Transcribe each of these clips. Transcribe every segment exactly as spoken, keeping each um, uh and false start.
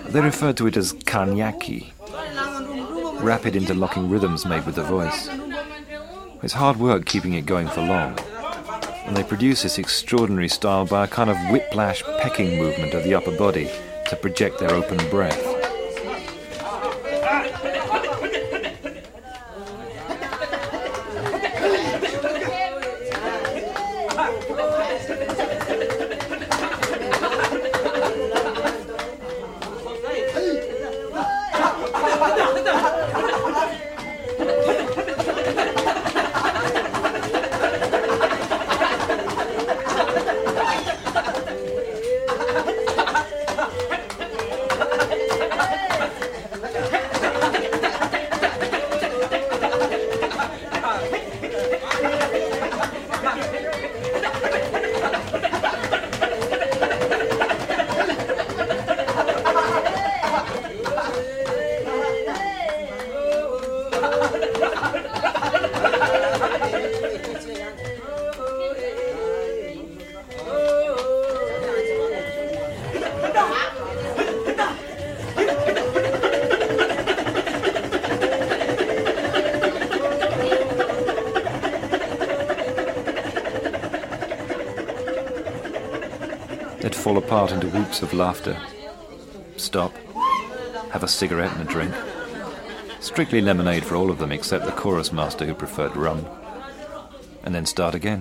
They referred to it as Karnyaki, rapid interlocking rhythms made with the voice. It's hard work keeping it going for long, and they produce this extraordinary style by a kind of whiplash pecking movement of the upper body to project their open breath. They'd fall apart into whoops of laughter. Stop. Have a cigarette and a drink. Strictly lemonade for all of them except the chorus master who preferred rum. And then start again.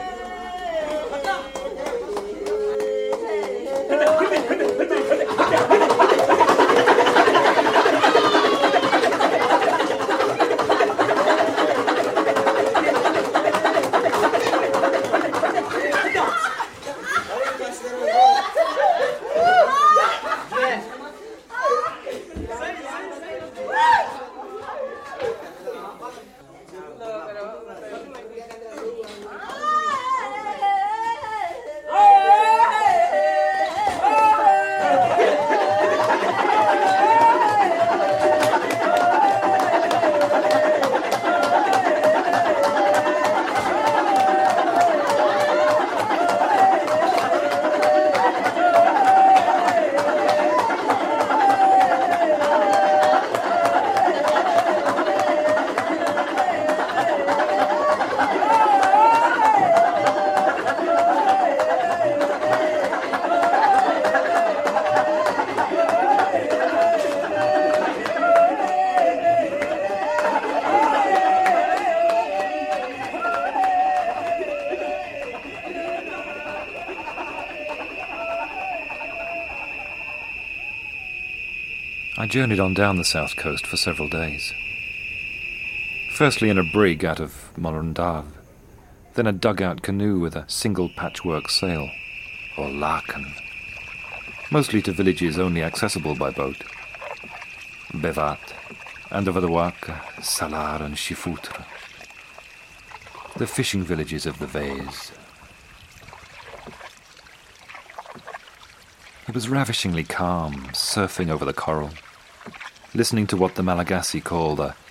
I journeyed on down the south coast for several days. Firstly in a brig out of Morundave, then a dugout canoe with a single patchwork sail, or lakan, mostly to villages only accessible by boat. Bevat, Andavadawak, Salar and Shifutra, the fishing villages of the Vase. It was ravishingly calm, surfing over the coral, listening to what the Malagasy call the